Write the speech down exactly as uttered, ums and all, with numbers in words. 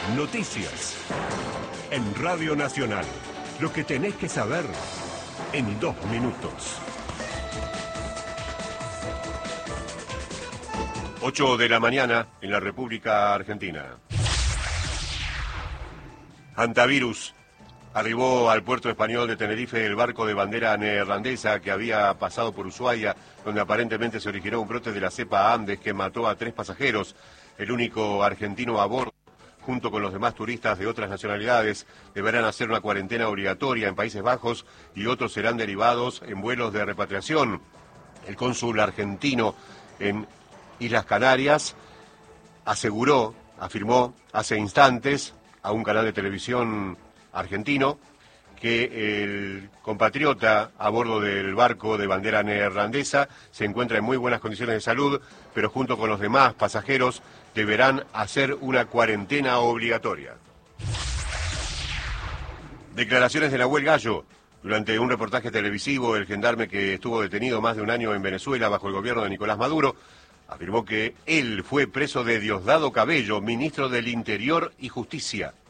Noticias. En Radio Nacional. Lo que tenés que saber en dos minutos. ocho de la mañana en la República Argentina. Antivirus. Arribó al puerto español de Tenerife el barco de bandera neerlandesa que había pasado por Ushuaia, donde aparentemente se originó un brote de la cepa Andes que mató a tres pasajeros. El único argentino a bordo, junto con los demás turistas de otras nacionalidades, deberán hacer una cuarentena obligatoria en Países Bajos y otros serán derivados en vuelos de repatriación. El cónsul argentino en Islas Canarias aseguró, afirmó hace instantes a un canal de televisión argentino que el compatriota a bordo del barco de bandera neerlandesa se encuentra en muy buenas condiciones de salud, pero junto con los demás pasajeros deberán hacer una cuarentena obligatoria. Declaraciones de Nahuel Gallo. Durante un reportaje televisivo, el gendarme que estuvo detenido más de un año en Venezuela bajo el gobierno de Nicolás Maduro afirmó que él fue preso de Diosdado Cabello, ministro del Interior y Justicia.